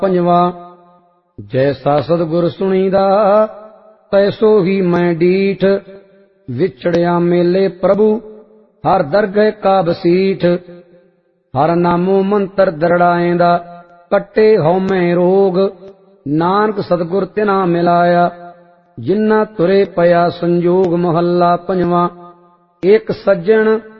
पंजवा। जैसा सतगुर सुनीदा तैसो ही मैं डीठ, विछड़िया मेले प्रभु हर दरगह का बसीठ। हर नामो मंत्र दरड़ाएंदा कट्टे हौमै रोग, नानक सतगुर तिना मिलाया जिन्ना तुरे पया संजोग। महला पंजवा। एक सज्जन